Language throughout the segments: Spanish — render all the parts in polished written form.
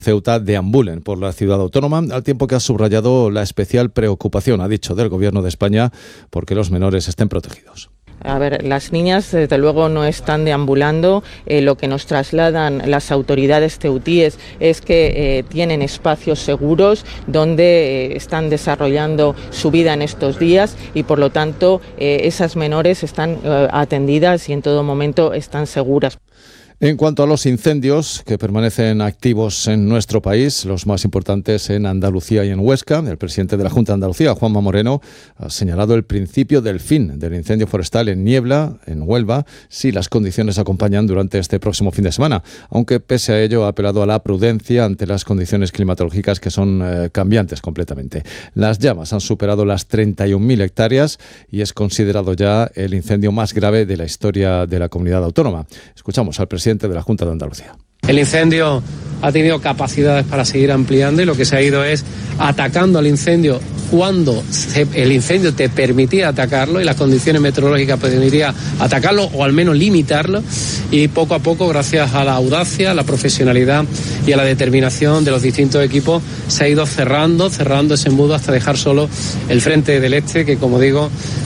Ceuta deambulen por la ciudad autónoma, al tiempo que ha subrayado la especial preocupación, ha dicho, del Gobierno de España porque los menores estén protegidos. A ver, las niñas desde luego no están deambulando. Lo que nos trasladan las autoridades ceutíes es que tienen espacios seguros donde están desarrollando su vida en estos días y por lo tanto esas menores están atendidas y en todo momento están seguras. En cuanto a los incendios que permanecen activos en nuestro país, los más importantes en Andalucía y en Huesca, el presidente de la Junta de Andalucía, Juanma Moreno, ha señalado el principio del fin del incendio forestal en Niebla, en Huelva, si las condiciones acompañan durante este próximo fin de semana, aunque pese a ello ha apelado a la prudencia ante las condiciones climatológicas que son cambiantes completamente. Las llamas han superado las 31.000 hectáreas y es considerado ya el incendio más grave de la historia de la comunidad autónoma. Escuchamos al presidente de la Junta de Andalucía. El incendio ha tenido capacidades para seguir ampliando y lo que se ha ido es atacando al incendio cuando el incendio te permitía atacarlo y las condiciones meteorológicas permitían atacarlo o al menos limitarlo, y poco a poco, gracias a la audacia, a la profesionalidad y a la determinación de los distintos equipos, se ha ido cerrando ese embudo hasta dejar solo el frente del este, que como digo,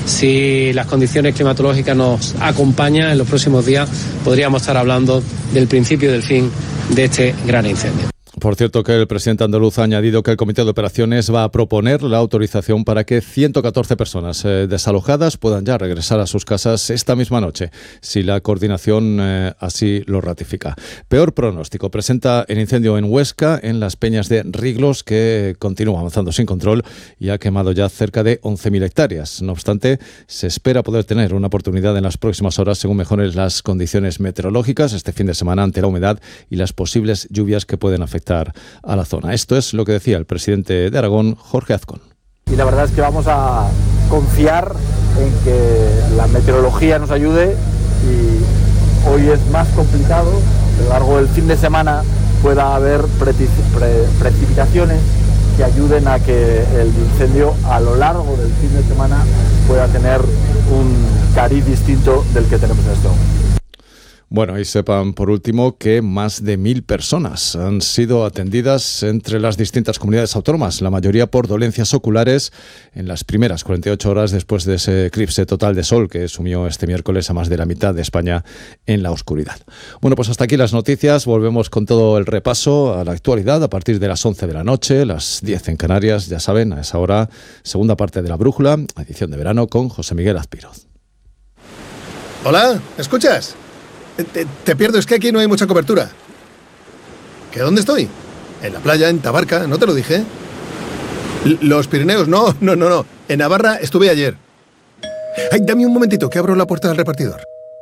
si las condiciones climatológicas nos acompañan en los próximos días, podríamos estar hablando del principio del fin de este gran incendio. Por cierto, que el presidente andaluz ha añadido que el Comité de Operaciones va a proponer la autorización para que 114 personas desalojadas puedan ya regresar a sus casas esta misma noche, si la coordinación así lo ratifica. Peor pronóstico presenta el incendio en Huesca, en las Peñas de Riglos, que continúa avanzando sin control y ha quemado ya cerca de 11.000 hectáreas. No obstante, se espera poder tener una oportunidad en las próximas horas según mejoren las condiciones meteorológicas este fin de semana ante la humedad y las posibles lluvias que pueden afectar a la zona. Esto es lo que decía el presidente de Aragón, Jorge Azcón. Y la verdad es que vamos a confiar en que la meteorología nos ayude, y hoy es más complicado. A lo largo del fin de semana pueda haber precipitaciones que ayuden a que el incendio a lo largo del fin de semana pueda tener un cariz distinto del que tenemos en este momento. Bueno, y sepan por último que más de 1.000 personas han sido atendidas entre las distintas comunidades autónomas, la mayoría por dolencias oculares, en las primeras 48 horas después de ese eclipse total de sol que sumió este miércoles a más de la mitad de España en la oscuridad. Bueno, pues hasta aquí las noticias. Volvemos con todo el repaso a la actualidad a partir de las 11 de la noche, las 10 en Canarias, ya saben, a esa hora, segunda parte de La Brújula, edición de verano con José Miguel Azpiroz. Hola, ¿me escuchas? Te pierdo, es que aquí no hay mucha cobertura. ¿Que dónde estoy? En la playa, en Tabarca, ¿no te lo dije? Los Pirineos, no. En Navarra estuve ayer. Ay, dame un momentito que abro la puerta del repartidor.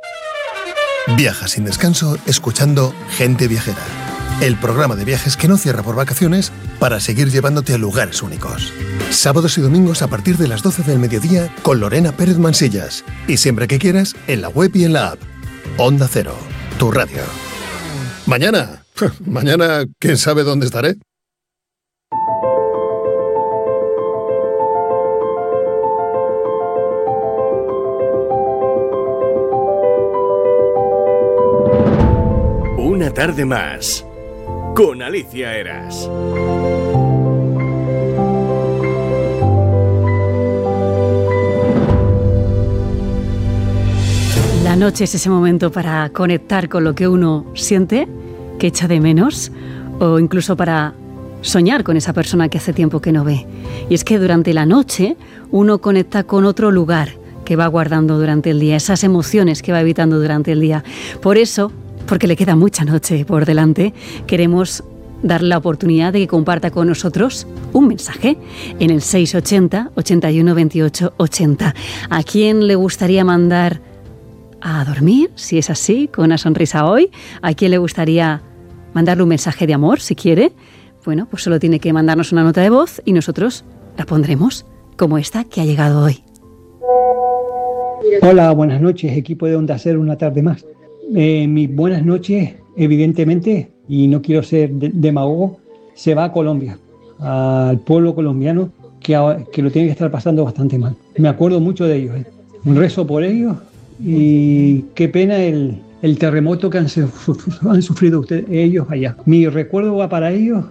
Viaja sin descanso escuchando Gente Viajera, el programa de viajes que no cierra por vacaciones para seguir llevándote a lugares únicos. Sábados y domingos a partir de las 12 del mediodía con Lorena Pérez Mansillas. Y siempre que quieras, en la web y en la app. Onda Cero, tu radio. Mañana, quién sabe dónde estaré. Una tarde más, con Alicia Eras. La noche es ese momento para conectar con lo que uno siente, que echa de menos, o incluso para soñar con esa persona que hace tiempo que no ve. Y es que durante la noche uno conecta con otro lugar que va guardando durante el día, esas emociones que va evitando durante el día. Por eso, porque le queda mucha noche por delante, queremos darle la oportunidad de que comparta con nosotros un mensaje en el 680 81 28 80. ¿A quién le gustaría mandar a dormir, si es así, con una sonrisa hoy? ¿A quién le gustaría mandarle un mensaje de amor, si quiere? Bueno, pues solo tiene que mandarnos una nota de voz y nosotros la pondremos, como esta que ha llegado hoy. Hola, buenas noches, equipo de Onda Cero, una tarde más. Mi buenas noches, evidentemente, y no quiero ser demagogo, se va a Colombia, al pueblo colombiano que lo tiene que estar pasando bastante mal. Me acuerdo mucho de ellos, Un rezo por ellos. Y qué pena el terremoto que han sufrido ellos allá. Mi recuerdo va para ellos